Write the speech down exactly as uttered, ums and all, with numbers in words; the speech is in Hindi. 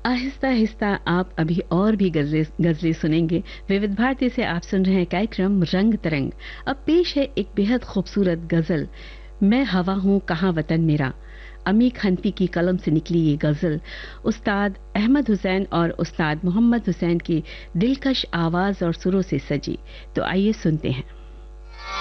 आहिस्ता आहिस्ता आप अभी और भी गजलें गजलें सुनेंगे। विविध भारती से आप सुन रहे हैं कार्यक्रम रंग तरंग। अब पेश है एक बेहद खूबसूरत गजल, मैं हवा हूँ कहाँ वतन मेरा। अमीक हनफी की कलम से निकली ये गजल उस्ताद अहमद हुसैन और उस्ताद मोहम्मद हुसैन की दिलकश आवाज और सुरों से सजी। तो आइए सुनते हैं।